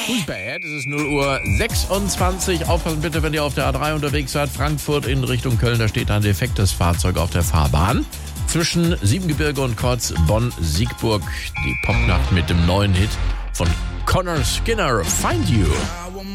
Who's Bad? Es ist 0:26 Uhr. Aufpassen bitte, wenn ihr auf der A3 unterwegs seid. Frankfurt in Richtung Köln, da steht ein defektes Fahrzeug auf der Fahrbahn. Zwischen Siebengebirge und Kreuz Bonn-Siegburg. Die Popnacht mit dem neuen Hit von Connor Skinner, Find You.